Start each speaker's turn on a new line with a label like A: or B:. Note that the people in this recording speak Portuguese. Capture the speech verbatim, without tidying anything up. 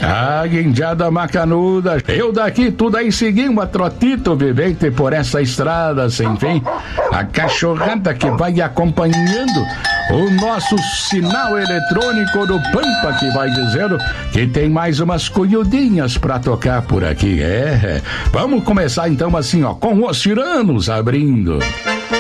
A: Ah, guindiada macanuda, eu daqui tudo aí seguindo a trotito vivente por essa estrada sem fim. A cachorrada que vai acompanhando o nosso sinal eletrônico do Pampa, que vai dizendo que tem mais umas cunhudinhas pra tocar por aqui. É, vamos começar então assim, ó, com os tiranos abrindo.